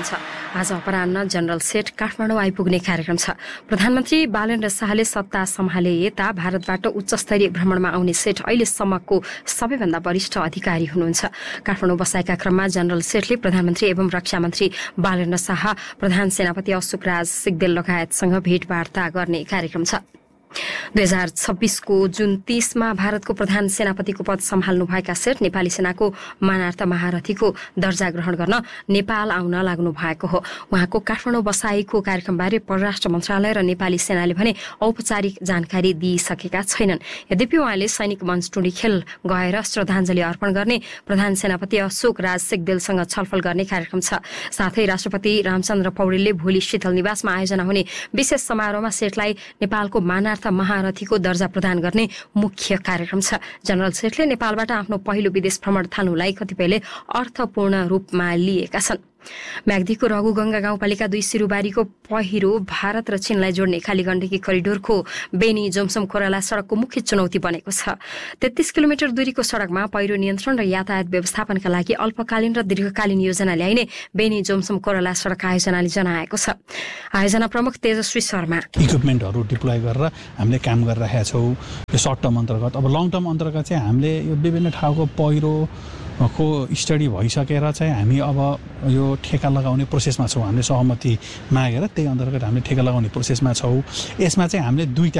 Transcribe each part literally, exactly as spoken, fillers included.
हुनुहुन्छ। आज अपराह्न जनरल सेठ काठमाडौँ आइपुग्ने कार्यक्रम छ। प्रधानमन्त्री बालेन्द्र शाहले सत्ता सम्हाले यता भारतबाट उच्चस्तरीय भ्रमणमा आउने सेठ अहिलेसम्मको सबैभन्दा वरिष्ठ अधिकारी हुनुहुन्छ। काठमाडौँ बसाएका क्रममा जनरल सेठले प्रधानमन्त्री एवं रक्षा मन्त्री बालेन्द्र शाह, प्रधान सेनापति अशोकराज सिग्देल लगायतसँग भेटवार्ता गर्ने कार्यक्रम छ। दुई हजार छब्बीसको जुन तीसमा भारतको प्रधान सेनापतिको पद सम्हाल्नुभएका सेठ नेपाली सेनाको मानार्थ महारथीको दर्जा ग्रहण गर्न नेपाल आउन लाग्नु भएको हो। उहाँको काठमाडौँ बसाईको कार्यक्रमबारे परराष्ट्र मन्त्रालय र नेपाली सेनाले भने औपचारिक जानकारी दिइसकेका छैनन्। यद्यपि उहाँले सैनिक मञ्च टुँडिखेल गएर श्रद्धाञ्जली अर्पण गर्ने, प्रधान सेनापति अशोक राज सिग्देलसँग छलफल गर्ने कार्यक्रम छ। साथै राष्ट्रपति रामचन्द्र पौडेलले भोलि शीतल निवासमा आयोजना हुने विशेष समारोहमा सेठलाई नेपालको मानार्थ महारथीको दर्जा प्रदान गर्ने मुख्य कार्यक्रम छ। जनरल सेठले नेपालबाट आफ्नो पहिलो विदेश भ्रमण थाल्नुलाई कतिपयले अर्थपूर्ण रूपमा लिएका छन्। म्याग्दीको रघुगंगा गाउँपालिका दुई सिरुबारीको पहिरो भारत र चीनलाई जोड्ने खाली गण्डकी करिडोरको बेनी जोमसम खोराला सडकको मुख्य चुनौती बनेको छ। तेत्तीस किलोमिटर दूरीको सडकमा पहिरो नियन्त्रण र यातायात व्यवस्थापनका लागि अल्पकालीन र दीर्घकालीन योजना ल्याइने बेनी जोमसम खोराला सडक आयोजनाले जनाएको छ। आयोजना प्रमुख तेजस्वी शर्मा, इक्विपमेन्टहरू डिप्लोय गरेर हामीले काम गरिरहेका छौँ। यो सर्ट टर्म अन्तर्गत। अब लङ टर्म अन्तर्गत चाहिँ हामीले यो विभिन्न ठाउँको पहिरो को स्टडी भइसकेर चाहिँ हामी अब यो ठेका लगाउने प्रोसेसमा छौँ। हामीले सहमति मागेर त्यही अन्तर्गत हामीले ठेका लगाउने प्रोसेसमा छौँ। यसमा चाहिँ हामीले दुईवटा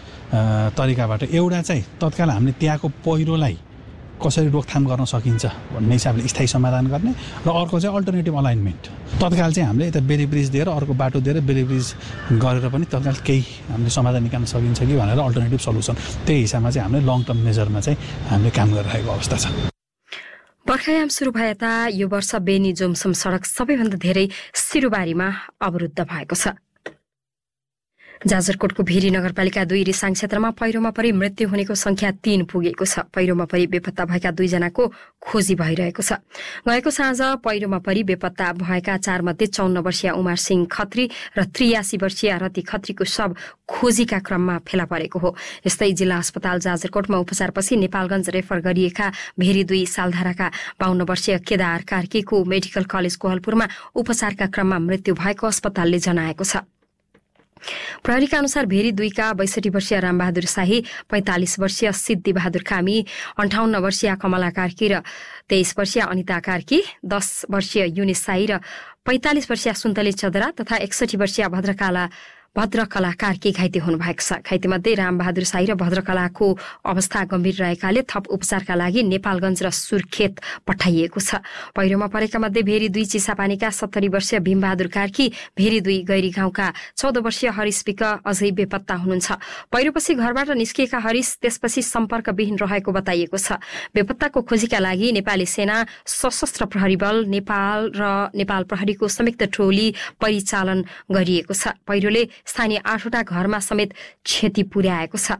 तरिकाबाट, एउटा चाहिँ तत्काल हामीले त्यहाँको पहिरोलाई कसरी रोकथाम गर्न सकिन्छ भन्ने हिसाबले स्थायी समाधान गर्ने, र अर्को चाहिँ अल्टरनेटिभ अलाइनमेन्ट। तत्काल चाहिँ हामीले यता बेली ब्रिज दिएर अर्को बाटो दिएर बेली ब्रिज गरेर पनि तत्काल केही हामीले समाधान निकाल्न सकिन्छ कि भनेर अल्टरनेटिभ सल्युसन, त्यही हिसाबमा चाहिँ हामीले लङ टर्म मेजरमा चाहिँ हामीले काम गरिरहेको अवस्था छ। बर्खायाम सुरु भए यता यो वर्ष बेनी जोमसम सडक सबैभन्दा धेरै सिरुबारीमा अवरुद्ध भएको छ। जाजरकोटको भेरी नगरपालिका दुई रिसाङ क्षेत्रमा पहिरोमा परि मृत्यु हुनेको संख्या तीन पुगेको छ। पहिरोमा परि बेपत्ता भएका दुईजनाको खोजी भइरहेको छ। गएको साँझ पहिरोमा परि बेपत्ता भएका चार मध्ये चौन्न वर्षीय उमार सिंह खत्री र त्रियासी वर्षीय रति खत्रीको शव खोजीका क्रममा फेला परेको हो। यस्तै जिल्ला अस्पताल जाजरकोटमा उपचारपछि नेपालगञ्ज रेफर गरिएका भेरी दुई सालधाराका बाहन्न वर्षीय केदार कार्कीको मेडिकल कलेज कोहलपुरमा उपचारका क्रममा मृत्यु भएको अस्पतालले जनाएको छ। प्रहरीका अनुसार भेरी दुईका बैसठी वर्षीय रामबहादुर शाही, पैंतालिस वर्षीय सिद्धि बहादुर कामी, अन्ठाउन्न वर्षीय कमला कार्की र तेइस वर्षीय अनिता कार्की, दस वर्षीय युनिस शाही र पैंतालिस वर्षीय सुन्तली चदरा तथा एकसठी वर्षीय भद्रकाला भद्रकला कार्की घाइते हुनुभएको छ। घाइतेमध्ये रामबहादुर शाही र भद्रकलाको अवस्था गम्भीर रहेकाले थप उपचारका लागि नेपालगञ्ज र सुर्खेत पठाइएको छ। पहिरोमा परेका मध्ये भेरी दुई चिसापानीका सत्तरी वर्षीय भीमबहादुर कार्की, भेरी दुई गैरी गाउँका चौध वर्षीय हरिश विक अझै बेपत्ता हुनुहुन्छ। पहिरोपछि घरबाट निस्किएका हरिश त्यसपछि सम्पर्कविहीन रहेको बताइएको छ। बेपत्ताको खोजीका लागि नेपाली सेना, सशस्त्र प्रहरी बल, नेपाल र नेपाल प्रहरीको संयुक्त टोली परिचालन गरिएको छ। पहिरोले स्थानीय आठवटा घरमा समेत क्षति पुर्याएको छ।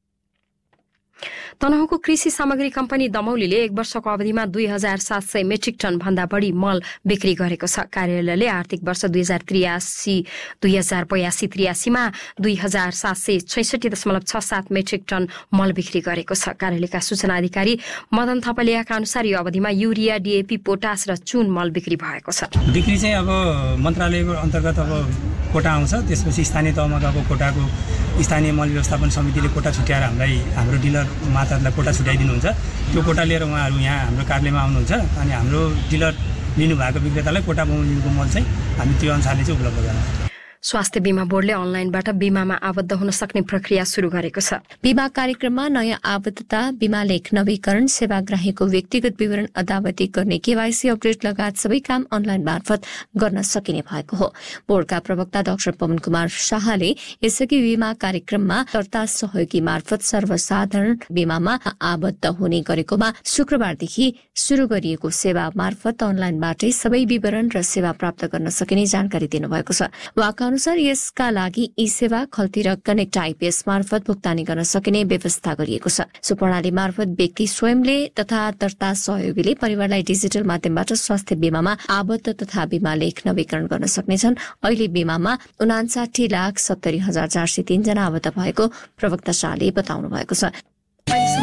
तनहुँको कृषि सामग्री कम्पनी दमौलीले एक वर्षको अवधिमा दुई हजार सात सय मेट्रिक टन भन्दा बढी मल बिक्री गरेको छ। कार्यालयले आर्थिक वर्ष दुई हजार त्रियासी दुई हजार बयासी त्रियासीमा दुई हजार सात सय छैसठी दशमलव छ सात मेट्रिक टन मल बिक्री गरेको छ। कार्यालयका सूचना अधिकारी मदन थपलियाका अनुसार यो अवधिमा युरिया, डिएपी, पोटास र चुन मल बिक्री भएको छ। बिक्री चाहिँ अब मन्त्रालयको अन्तर्गत अब कोटा आउँछ, त्यसपछि स्थानीय तहमा गएको कोटाको स्थानीय मल व्यवस्थापन समितिले कोटा छुट्याएर हामीलाई हाम्रो डिलर माताहरूलाई कोटा छुट्याइदिनुहुन्छ। त्यो कोटा लिएर उहाँहरू यहाँ हाम्रो कार्यालयमा आउनुहुन्छ अनि हाम्रो डिलर लिनुभएको विक्रेतालाई कोटा बमोजिमको मल चाहिँ हामी त्यो अनुसारले चाहिँ उपलब्ध गराउँछौँ। स्वास्थ्य बीमा बोर्डले अनलाइनबाट बीमामा आबद्ध हुन सक्ने प्रक्रिया शुरू गरेको छ। बीमा कार्यक्रममा नयाँ आबद्धता, बीमा लेख नवीकरण, सेवाग्राहीको व्यक्तिगत विवरण अद्यावधिक गर्ने, केवाईसी अपडेट लगायत सबै काम अनलाइन मार्फत गर्न सकिने भएको हो। बोर्डका प्रवक्ता डाक्टर पवन कुमार शाहले यसअघि बीमा कार्यक्रममा दर्ता सहयोगी मार्फत सर्वसाधारण बीमामा आबद्ध हुने गरेकोमा शुक्रबारदेखि शुरू गरिएको सेवा मार्फत अनलाइनबाटै सबै विवरण र सेवा प्राप्त गर्न सकिने जानकारी दिनुभएको छ। उहाँका अनुसार यसका लागि ई सेवा, खल्ती र कनेक्ट आइपीएस मार्फत भुक्तानी गर्न सकिने व्यवस्था गरिएको छ। सो प्रणाली मार्फत व्यक्ति स्वयंले तथा दर्ता सहयोगीले परिवारलाई डिजिटल माध्यमबाट स्वास्थ्य बीमामा आबद्ध तथा बीमा लेख नवीकरण गर्न सक्नेछन्। अहिले बीमामा उनासाठी लाख सत्तरी हजार चार सय तीन जना आबद्ध भएको प्रवक्ता शाहले बताउनु भएको छ।